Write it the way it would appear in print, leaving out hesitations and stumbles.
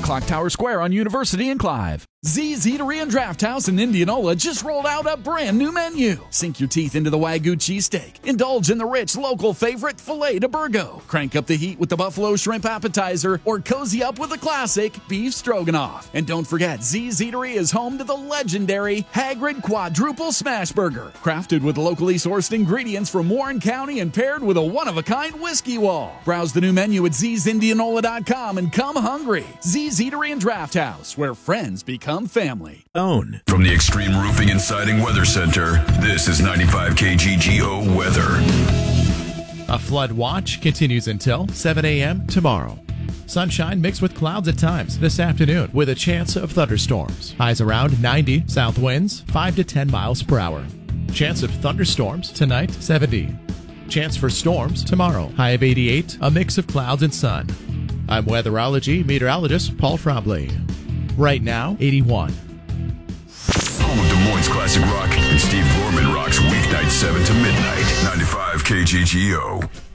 Clock Tower Square on University and Clive. Z's Eatery and Draft House in Indianola just rolled out a brand new menu. Sink your teeth into the Wagyu cheesesteak. Indulge in the rich local favorite filet de Burgo. Crank up the heat with the buffalo shrimp appetizer or cozy up with the classic beef stroganoff. And don't forget, Z's Eatery is home to the legendary Hagrid Quadruple Smash Burger. Crafted with locally sourced ingredients from Warren County and paired with a one-of-a-kind whiskey wall. Browse the new menu at ZZIndianola.com and come hungry. Z's Eatery and Draft House, where friends become family. Own. From the Extreme Roofing and Siding Weather Center, this is 95 KGGO weather. A flood watch continues until 7 a.m. tomorrow. Sunshine mixed with clouds at times this afternoon with a chance of thunderstorms. Highs around 90, south winds 5 to 10 miles per hour. Chance of thunderstorms tonight, 70. Chance for storms tomorrow, high of 88, a mix of clouds and sun. I'm weatherology meteorologist Paul Trombley. Right now, 81. Home of Des Moines Classic Rock and Steve Gorman rocks weeknight 7 to midnight. 95 KGGO.